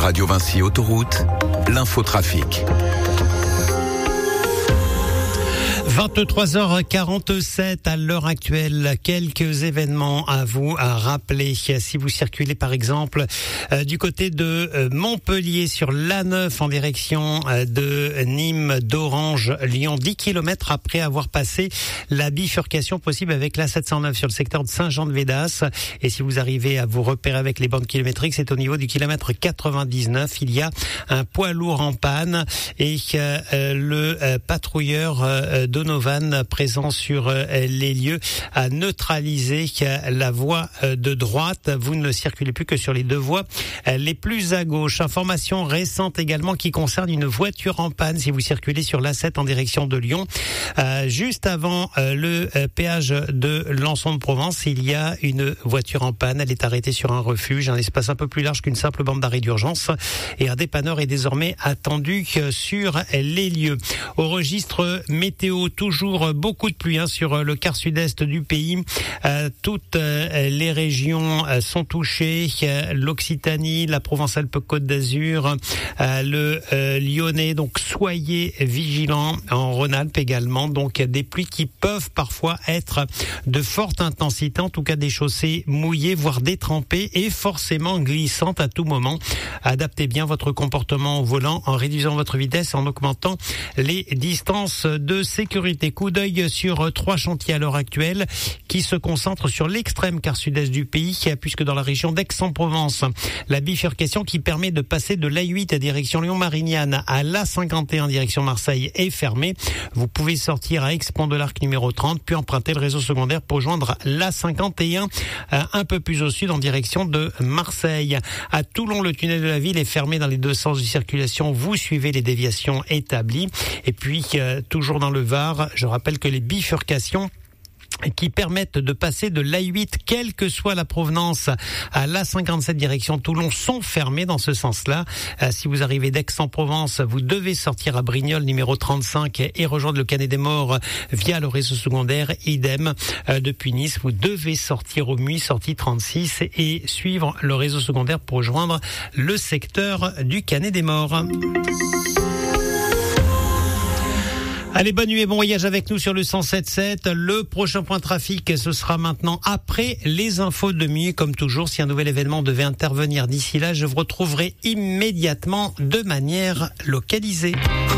Radio Vinci Autoroute, l'infotrafic. 23h47 à l'heure actuelle, quelques événements à vous rappeler. Si vous circulez par exemple du côté de Montpellier sur l'A9 en direction de Nîmes, d'Orange, Lyon, 10 km après avoir passé la bifurcation possible avec la 709 sur le secteur de Saint-Jean-de-Védas. Et si vous arrivez à vous repérer avec les bandes kilométriques, c'est au niveau du kilomètre 99. Il y a un poids lourd en panne et le patrouilleur Donovan présent sur les lieux a neutralisé la voie de droite. Vous ne circulez plus que sur les deux voies les plus à gauche. Information récente également qui concerne une voiture en panne si vous circulez sur l'A7 en direction de Lyon. Juste avant le péage de Lançon-de-Provence, il y a une voiture en panne. Elle est arrêtée sur un refuge, un espace un peu plus large qu'une simple bande d'arrêt d'urgence. Et un dépanneur est désormais attendu sur les lieux. Au registre météo, toujours beaucoup de pluie sur le quart sud-est du pays. Toutes les régions sont touchées. L'Occitanie, la Provence-Alpes-Côte d'Azur, le Lyonnais. Donc soyez vigilants. En Rhône-Alpes également. Donc des pluies qui peuvent parfois être de forte intensité. En tout cas des chaussées mouillées, voire détrempées et forcément glissantes à tout moment. Adaptez bien votre comportement au volant en réduisant votre vitesse, en augmentant les distances de sécurité. Coup d'œil sur 3 chantiers à l'heure actuelle qui se concentrent sur l'extrême quart sud-est du pays, puisque dans la région d'Aix-en-Provence, la bifurcation qui permet de passer de l'A8 à direction Lyon-Marignane à l'A51 direction Marseille est fermée. Vous pouvez sortir à Aix-Pont de l'Arc numéro 30, puis emprunter le réseau secondaire pour joindre l'A51 un peu plus au sud en direction de Marseille. À Toulon, le tunnel de la ville est fermé dans les deux sens de circulation. Vous suivez les déviations établies. Et puis, toujours dans le Var, je rappelle que les bifurcations qui permettent de passer de l'A8, quelle que soit la provenance, à l'A57 direction Toulon, sont fermés dans ce sens-là. Si vous arrivez d'Aix-en-Provence, vous devez sortir à Brignoles, numéro 35, et rejoindre le Canet des Morts via le réseau secondaire. Idem, depuis Nice, vous devez sortir au Muy, sortie 36, et suivre le réseau secondaire pour rejoindre le secteur du Canet des Morts. Allez, bonne nuit et bon voyage avec nous sur le 107.7. Le prochain point trafic, ce sera maintenant après les infos de minuit. Comme toujours, si un nouvel événement devait intervenir d'ici là, je vous retrouverai immédiatement de manière localisée.